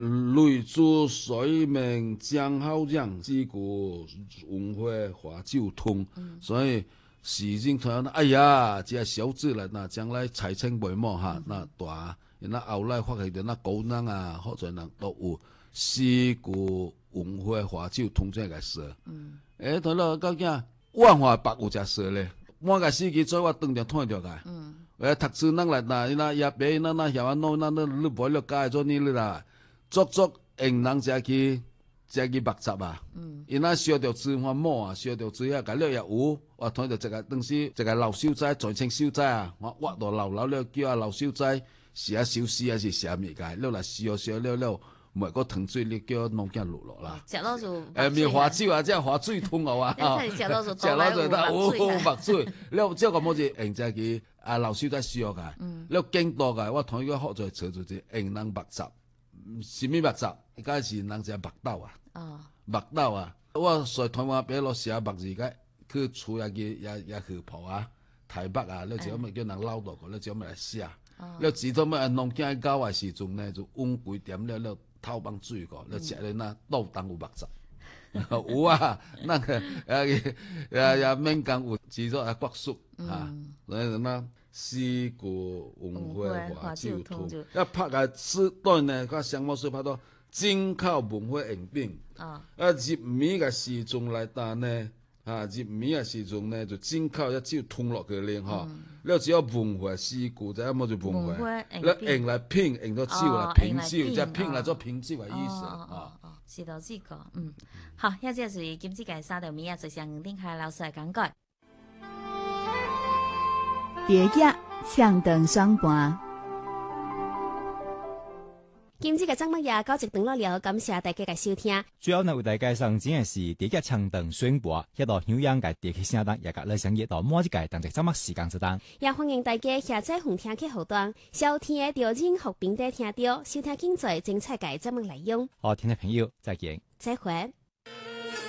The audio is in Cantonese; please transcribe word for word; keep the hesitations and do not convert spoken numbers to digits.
擂珠水面江好将，自古文化华酒通。嗯、所以時政團，哎呀，這小子啦，那將來財青未滿哈，那大，那後來發現那高人啊，或者人都有四古文化華酒通這個說。嗯，誒，同了究竟萬華白有隻說咧，滿個世紀做我當着看着個。嗯，誒，讀書人來那那也別那那曉安弄那那你不了解做你啦。足足用人食去食去目雜啊！因那燒着脂肪膜啊，燒着脂啊，甲了也有。我睇到一個當時一個老秀仔，全稱秀仔啊！我挖到老老了叫啊老秀仔，是啊燒絲啊是啥物個？了來燒燒了了，每個糖水你叫弄件落落啦。 食到就誒，咪花酒啊，即係花水通啊哇！ 食到就食到就得有目水。了即個麼子用只去啊老秀仔燒個，了更多個我睇個好在做做只用人目雜。什麼目雜？而家是人食目豆啊！哦，目豆啊！我在台灣邊落寫目字個，去厝也去也也去鋪啊，台北啊，了就咪叫人撈到個，了就咪來寫。了直到咪弄起搞嘅時陣呢，就溫幾點了了透幫水個，了食咧那豆當有目雜。有啊，那個誒誒也免講有製作啊國術嚇，所以那。四古文化華酒通，一拍個四段呢，個上毛水拍到進口文化用品。啊，啊入面個時鐘來打呢，啊入面個時鐘呢就進口一酒通落去咧嚇。了只要文化四古，就麼就文化，了用來品用到酒來品酒，即係品來做品酒嘅意思。 哦哦，是到這個，嗯，好，一隻是今次介紹到面啊，就向丁凱老師來講解。 蝶葉唱長雙盤， 今次嘅節目也到一段落了，感謝大家嘅收聽。 最後呢，為大家介紹真係是蝶葉唱長雙盤，一道響樣嘅電器聲檔，也甲你想一道每一屆當地節目時間之檔。 也歡迎大家下載紅聽客戶端，收聽嘅調整學並帶聽到，收聽精彩精彩嘅節目內容。 好，聽眾朋友，再見， 再會。